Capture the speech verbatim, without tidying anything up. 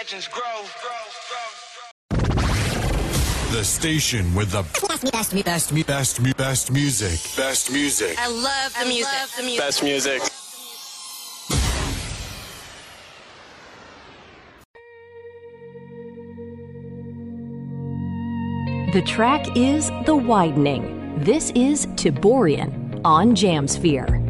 legends grow. The station with the best, best, best, best, best music. Best music. I love the music. Love the music. Best music. The track is The Widening. This is Tiborian on Jamsphere.